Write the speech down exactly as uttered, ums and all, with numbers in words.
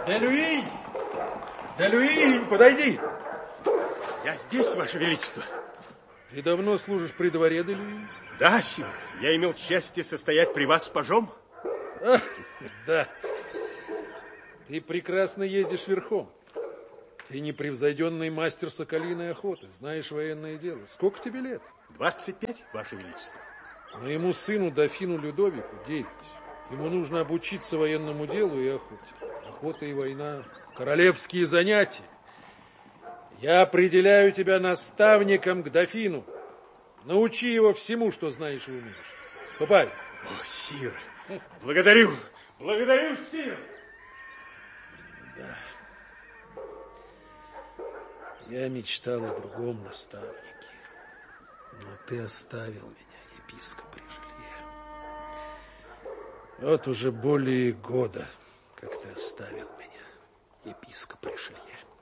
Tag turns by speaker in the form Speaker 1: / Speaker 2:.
Speaker 1: Де Люинь! Де Люинь, подойди!
Speaker 2: Я здесь, Ваше Величество.
Speaker 1: Ты давно служишь при дворе, де Люинь?
Speaker 2: Да, сир. Я имел счастье состоять при вас с пажом.
Speaker 1: А, да. Ты прекрасно ездишь верхом. Ты непревзойденный мастер соколиной охоты, знаешь военное дело. Сколько тебе лет?
Speaker 2: Двадцать пять, Ваше Величество.
Speaker 1: Моему сыну, дофину Людовику, девять. Ему нужно обучиться военному делу и охоте. Охота и война – королевские занятия. Я определяю тебя наставником к дофину. Научи его всему, что знаешь и умеешь. Ступай.
Speaker 2: О, сир, благодарю, благодарю, сир.
Speaker 1: Да. Я мечтал о другом наставнике, но ты оставил меня, епископ Ришелье. Вот уже более года, как ты оставил меня, епископ Ришелье.